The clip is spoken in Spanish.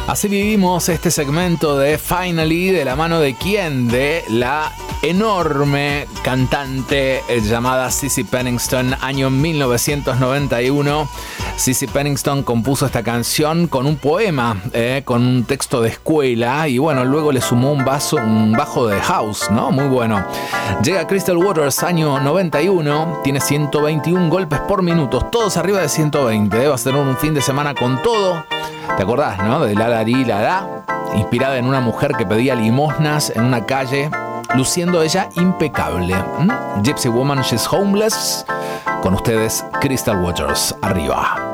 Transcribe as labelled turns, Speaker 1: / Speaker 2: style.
Speaker 1: Así vivimos este segmento de Finally, de la mano de quién, de la enorme cantante llamada Cissy Penningston, año 1991. Cissy Penningston compuso esta canción con un poema, con un texto de escuela, y bueno, luego le sumó un bajo de house, ¿no? Muy bueno. Llega Crystal Waters, año 91, tiene 121 golpes por minuto, todos arriba de 120. Va a ser un fin de semana con todo. ¿Te acordás, no? De La La Di La La, inspirada en una mujer que pedía limosnas en una calle, luciendo ella impecable. Gypsy Woman, She's Homeless. Con ustedes, Crystal Waters, arriba.